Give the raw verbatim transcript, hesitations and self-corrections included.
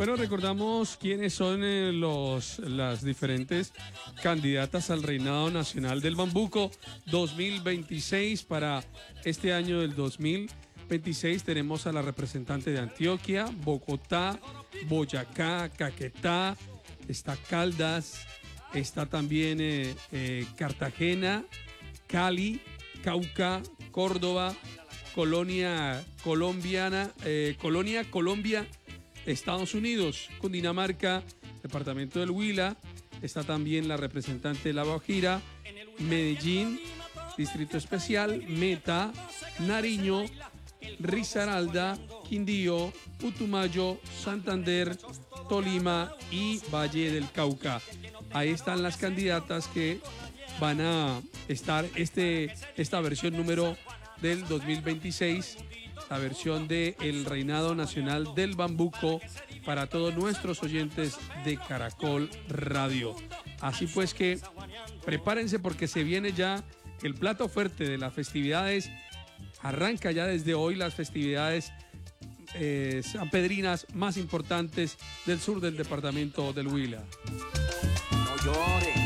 Bueno, recordamos quiénes son eh, los, las diferentes candidatas al Reinado Nacional del Bambuco dos mil veintiséis. Para este año del dos mil veintiséis tenemos a la representante de Antioquia, Bogotá, Boyacá, Caquetá, está Caldas, está también eh, eh, Cartagena, Cali, Cauca, Córdoba, Colonia colombiana, eh, Colonia, Colombia, Estados Unidos, Cundinamarca, departamento del Huila, está también la representante de La Guajira, Medellín, Distrito Especial, Meta, Nariño, Risaralda, Quindío, Putumayo, Santander, Tolima y Valle del Cauca. Ahí están las candidatas que van a estar este, esta versión número del dos mil veintiséis, la versión del Reinado Nacional del Bambuco para todos nuestros oyentes de Caracol Radio. Así pues que prepárense porque se viene ya el plato fuerte de las festividades. Arranca ya desde hoy las festividades eh, sanpedrinas más importantes del sur del departamento del Huila. No llores.